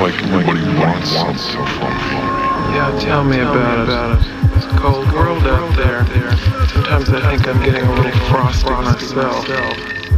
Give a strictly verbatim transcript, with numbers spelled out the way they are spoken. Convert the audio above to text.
like everybody wants something from me. Yeah, tell me about it. It's a cold world out there. Sometimes I think I'm getting a little frosty myself.